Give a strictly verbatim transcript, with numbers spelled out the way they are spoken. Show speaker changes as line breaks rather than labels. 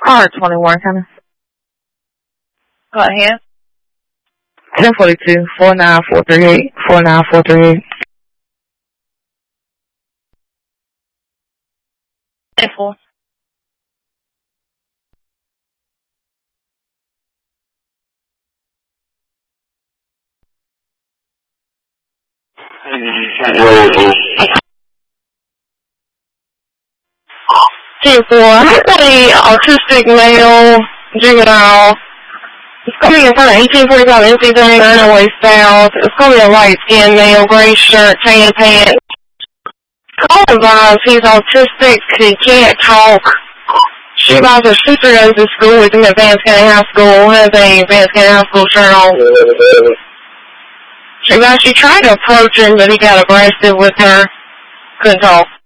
R twenty-one, kind of.
Go ahead.
ten forty-two, four nine four three eight, four nine four three eight.
ten four. ten four. I got a autistic male juvenile. It's coming in front of eighteen forty-five N C thirty-nine Way South. It's going to be a light-skinned male, gray shirt, tan pants. Call advised he's autistic. He can't talk. She advised her sister goes to school with him at Vance County High School, has a Vance County High School shirt on. She advised she tried to approach him, but he got aggressive with her. Couldn't talk.